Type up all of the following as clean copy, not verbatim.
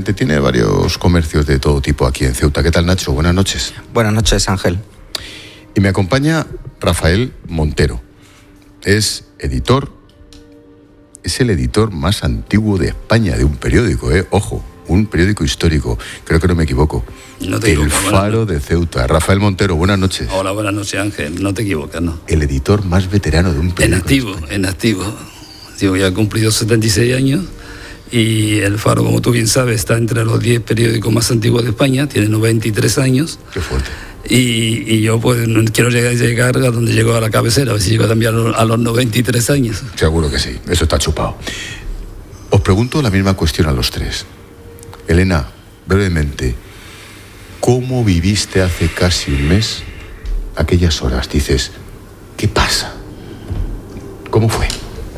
comerciante, tiene varios comercios de todo tipo aquí en Ceuta. ¿Qué tal, Nacho? Buenas noches. Buenas noches, Ángel. Y me acompaña Rafael Montero. Es editor, es el editor más antiguo de España de un periódico, ojo, un periódico histórico, creo que no me equivoco. No te equivocas. El Faro de Ceuta. Rafael Montero, buenas noches. Hola, buenas noches, Ángel, no te equivocas, ¿no? El editor más veterano de un periódico. En activo. Digo, ya ha cumplido 76 años y el Faro, como tú bien sabes, está entre los 10 periódicos más antiguos de España, tiene 93 años. Qué fuerte. Y yo pues quiero llegar a donde llego, a la cabecera, a ver si llego también a los 93 años. Seguro que sí, eso está chupado. Os pregunto la misma cuestión a los tres. Elena, brevemente, ¿cómo viviste hace casi un mes aquellas horas? Dices, ¿qué pasa? ¿Cómo fue?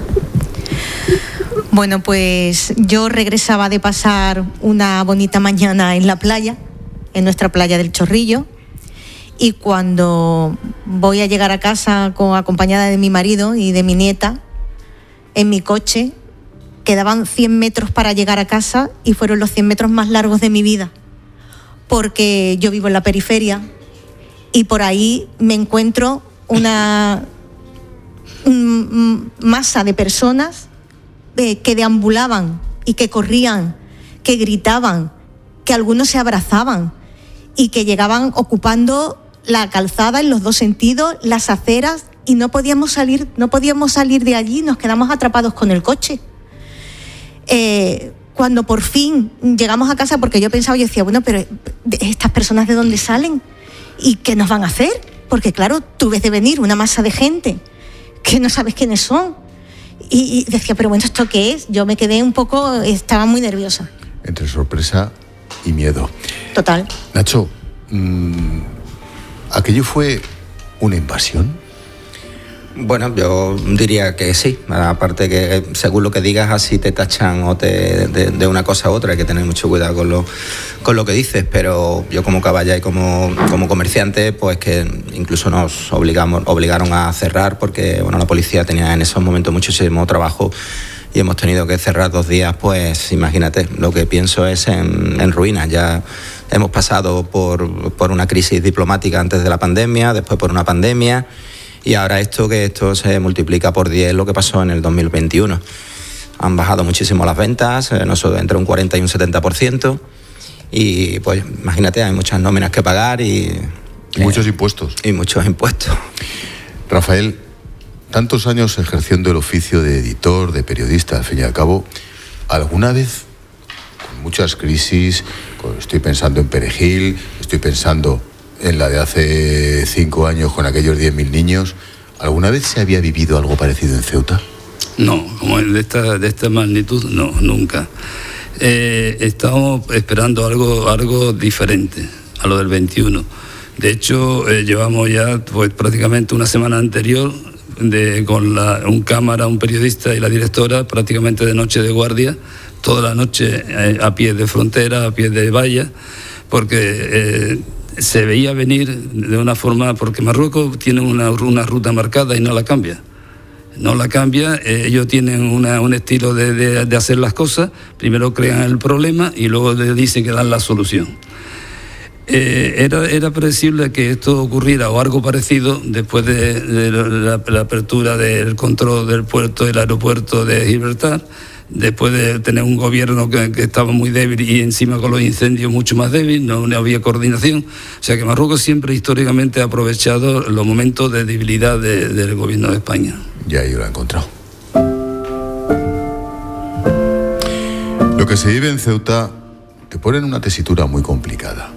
Bueno, pues yo regresaba de pasar una bonita mañana en la playa, en nuestra playa del Chorrillo, y cuando voy a llegar a casa acompañada de mi marido y de mi nieta, en mi coche, quedaban 100 metros para llegar a casa y fueron los 100 metros más largos de mi vida, porque yo vivo en la periferia y por ahí me encuentro una masa de personas que deambulaban y que corrían, que gritaban, que algunos se abrazaban y que llegaban ocupando la calzada en los dos sentidos, las aceras, y no podíamos salir de allí, nos quedamos atrapados con el coche. Cuando por fin llegamos a casa, porque yo decía, bueno, pero ¿estas personas de dónde salen? ¿Y qué nos van a hacer? Porque claro, tú ves de venir una masa de gente que no sabes quiénes son. Y decía, pero bueno, ¿esto qué es? Yo me quedé estaba muy nerviosa. Entre sorpresa y miedo. Total. Nacho, ¿aquello fue una invasión? Bueno, yo diría que sí. Aparte que según lo que digas, así te tachan o de una cosa a otra. Hay que tener mucho cuidado con lo que dices. Pero yo como caballa y como comerciante, pues que incluso nos obligaron a cerrar porque bueno, la policía tenía en esos momentos muchísimo trabajo y hemos tenido que cerrar 2 días. Pues imagínate, lo que pienso es en ruinas. Ya hemos pasado por una crisis diplomática antes de la pandemia, después por una pandemia. Y ahora esto se multiplica por 10 lo que pasó en el 2021. Han bajado muchísimo las ventas, entre un 40 y un 70%. Y pues imagínate, hay muchas nóminas que pagar y muchos impuestos. Y muchos impuestos. Rafael, tantos años ejerciendo el oficio de editor, de periodista, al fin y al cabo, ¿alguna vez, con muchas crisis, estoy pensando en Perejil, estoy pensando en la de hace 5 años con aquellos 10.000 niños, ¿alguna vez se había vivido algo parecido en Ceuta? No, como de esta magnitud, no, nunca. Estábamos esperando algo diferente a lo del 21. De hecho, llevamos ya pues prácticamente una semana anterior con un cámara, un periodista y la directora prácticamente de noche de guardia, toda la noche a pie de frontera, a pie de valla, porque se veía venir de una forma, porque Marruecos tiene una ruta marcada y no la cambia. Ellos tienen un estilo de hacer las cosas. Primero crean el problema y luego le dicen que dan la solución. Era predecible que esto ocurriera o algo parecido después de la apertura del control del puerto, del aeropuerto de Gibraltar, después de tener un gobierno que estaba muy débil y encima con los incendios mucho más débil, no había coordinación. O sea que Marruecos siempre históricamente ha aprovechado los momentos de debilidad del gobierno de España. Ya yo lo he encontrado. Lo que se vive en Ceuta te pone en una tesitura muy complicada.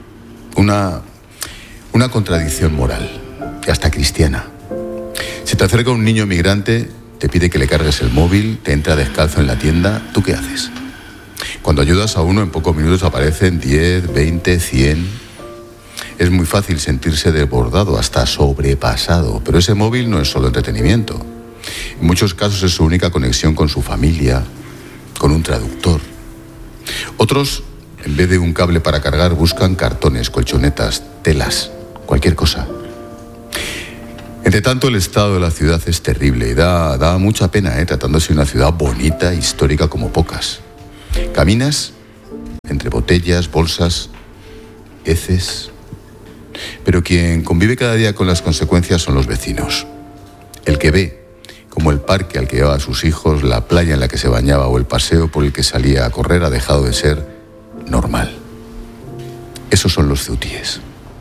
Una contradicción moral, y hasta cristiana. Se te acerca un niño migrante, te pide que le cargues el móvil, te entra descalzo en la tienda, ¿tú qué haces? Cuando ayudas a uno, en pocos minutos aparecen 10, 20, 100. Es muy fácil sentirse desbordado, hasta sobrepasado, pero ese móvil no es solo entretenimiento. En muchos casos es su única conexión con su familia, con un traductor. Otros, en vez de un cable para cargar, buscan cartones, colchonetas, telas, cualquier cosa. Entre tanto, el estado de la ciudad es terrible y da mucha pena, tratándose de una ciudad bonita, histórica como pocas. Caminas entre botellas, bolsas, heces. Pero quien convive cada día con las consecuencias son los vecinos. El que ve, como el parque al que llevaba a sus hijos, la playa en la que se bañaba o el paseo por el que salía a correr ha dejado de ser normal. Esos son los ceutíes.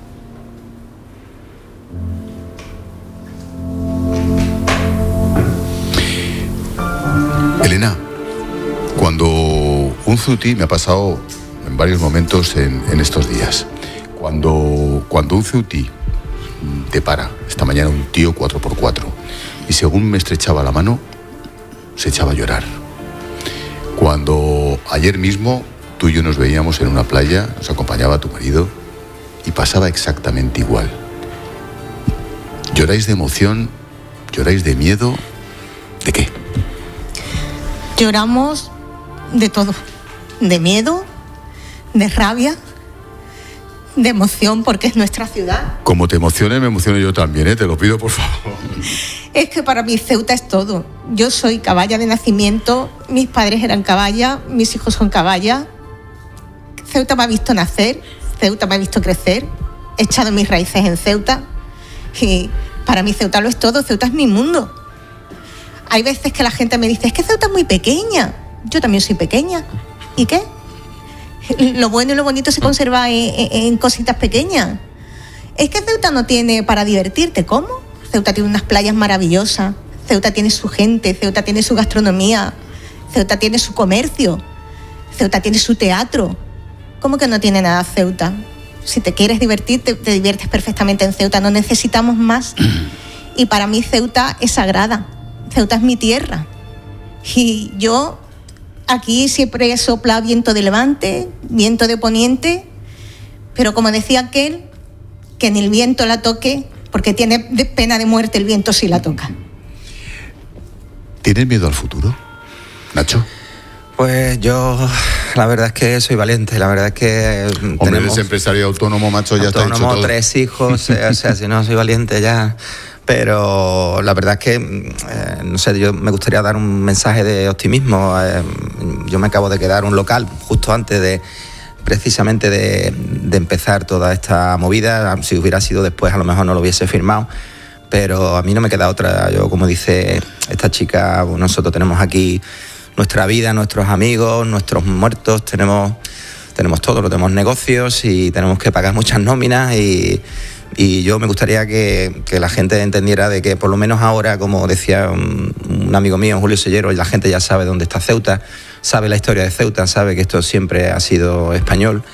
Elena, cuando un ceutí, me ha pasado en varios momentos en estos días, cuando un ceutí te para, esta mañana un tío 4x4, y según me estrechaba la mano, se echaba a llorar. Cuando ayer mismo tú y yo nos veíamos en una playa, nos acompañaba tu marido, y pasaba exactamente igual. ¿Lloráis de emoción? ¿Lloráis de miedo? ¿De qué? Lloramos de todo, de miedo, de rabia, de emoción, porque es nuestra ciudad. Como te emociones, me emociono yo también, ¿eh? Te lo pido, por favor. Es que para mí Ceuta es todo. Yo soy caballa de nacimiento, mis padres eran caballa, mis hijos son caballa. Ceuta me ha visto nacer, Ceuta me ha visto crecer, he echado mis raíces en Ceuta y para mí Ceuta lo es todo, Ceuta es mi mundo. Hay veces que la gente me dice, es que Ceuta es muy pequeña. Yo también soy pequeña. ¿Y qué? Lo bueno y lo bonito se conserva en cositas pequeñas. Es que Ceuta no tiene para divertirte. ¿Cómo? Ceuta tiene unas playas maravillosas. Ceuta tiene su gente. Ceuta tiene su gastronomía. Ceuta tiene su comercio. Ceuta tiene su teatro. ¿Cómo que no tiene nada Ceuta? Si te quieres divertir, te diviertes perfectamente en Ceuta. No necesitamos más. Y para mí Ceuta es sagrada. Ceuta es mi tierra. Y yo aquí siempre sopla viento de levante, viento de poniente, pero como decía aquel, que ni el viento la toque, porque tiene pena de muerte el viento si la toca. ¿Tienes miedo al futuro, Nacho? Pues yo, la verdad es que soy valiente, la verdad es que hombre, eres empresario autónomo, macho, ya está hecho todo. 3 hijos, o sea, si no soy valiente ya. Pero la verdad es que, no sé, yo me gustaría dar un mensaje de optimismo. Yo me acabo de quedar un local justo antes de, precisamente de empezar toda esta movida. Si hubiera sido después, a lo mejor no lo hubiese firmado. Pero a mí no me queda otra. Yo, como dice esta chica, nosotros tenemos aquí nuestra vida, nuestros amigos, nuestros muertos, tenemos todo, tenemos negocios y tenemos que pagar muchas nóminas y yo me gustaría que la gente entendiera de que por lo menos ahora, como decía un amigo mío, Julio Sellero, la gente ya sabe dónde está Ceuta, sabe la historia de Ceuta, sabe que esto siempre ha sido español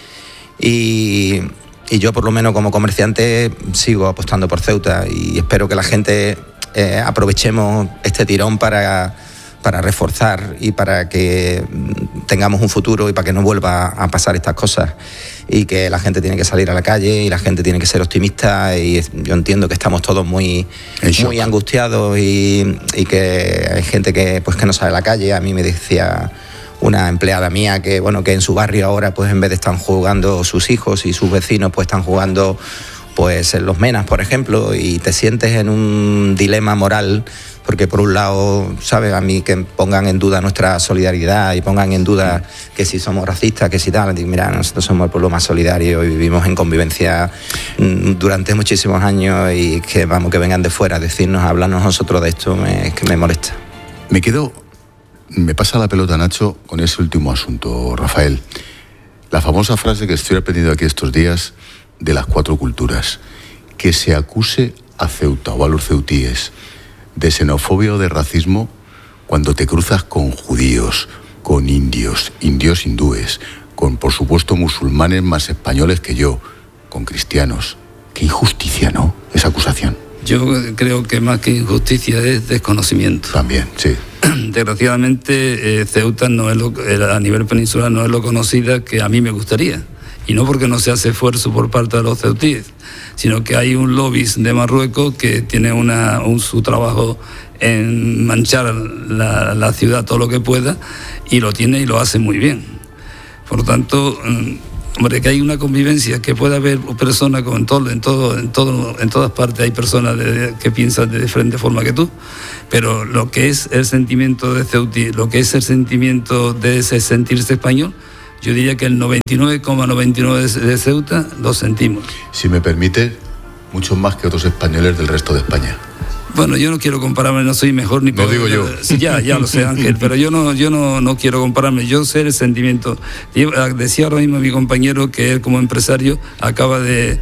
y yo por lo menos como comerciante sigo apostando por Ceuta y espero que la gente aprovechemos este tirón para reforzar y para que tengamos un futuro y para que no vuelva a pasar estas cosas y que la gente tiene que salir a la calle y la gente tiene que ser optimista y yo entiendo que estamos todos muy angustiados y que hay gente que no sale a la calle. A mí me decía una empleada mía que en su barrio ahora pues en vez de estar jugando sus hijos y sus vecinos pues están jugando pues en los Menas, por ejemplo, y te sientes en un dilema moral porque por un lado, ¿sabes? A mí que pongan en duda nuestra solidaridad y pongan en duda que si somos racistas, que si tal, digo, mira, nosotros somos el pueblo más solidario y vivimos en convivencia durante muchísimos años y que vengan de fuera a decirnos, a hablarnos nosotros de esto, es que me molesta. Me pasa la pelota, Nacho, con ese último asunto, Rafael. La famosa frase que estoy aprendiendo aquí estos días de las 4 culturas, que se acuse a Ceuta o a los ceutíes de xenofobia o de racismo cuando te cruzas con judíos, con indios hindúes, con por supuesto musulmanes más españoles que yo, con cristianos. Qué injusticia, ¿no? Esa acusación. Yo creo que más que injusticia es desconocimiento. También, sí. Desgraciadamente Ceuta no es a nivel peninsular no es lo conocida que a mí me gustaría. Y no porque no se hace esfuerzo por parte de los ceutíes, sino que hay un lobby de Marruecos que tiene su trabajo en manchar la ciudad todo lo que pueda, y lo tiene y lo hace muy bien. Por lo tanto, hombre, que hay una convivencia, que puede haber personas en todas partes hay personas que piensan de diferente forma que tú, pero lo que es el sentimiento de ceutí, lo que es el sentimiento de ese sentirse español, yo diría que el 99,99 de Ceuta lo sentimos. Si me permite, muchos más que otros españoles del resto de España. Bueno, yo no quiero compararme, no soy mejor ni peor. No digo yo. Sí, ya lo sé, Ángel, pero yo no quiero compararme. Yo sé el sentimiento. Decía ahora mismo mi compañero que él, como empresario, acaba de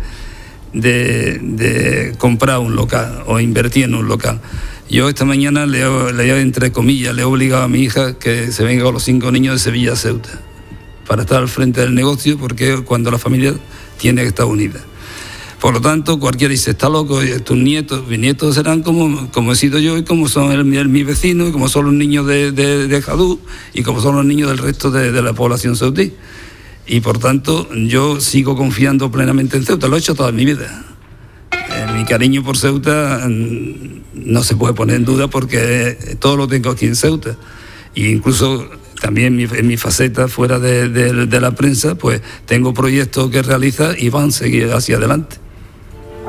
comprar un local o invertir en un local. Yo esta mañana entre comillas, le he obligado a mi hija que se venga con los 5 niños de Sevilla a Ceuta para estar al frente del negocio, porque cuando la familia tiene que estar unida. Por lo tanto, cualquiera dice, está loco, tus nietos, mis nietos serán como he sido yo y como son mi vecino y como son los niños de Jadú y como son los niños del resto de la población ceutí. Y por tanto, yo sigo confiando plenamente en Ceuta, lo he hecho toda mi vida. Mi cariño por Ceuta no se puede poner en duda porque todo lo tengo aquí en Ceuta. E incluso también en mi faceta fuera de la prensa, pues tengo proyectos que realizar y van a seguir hacia adelante.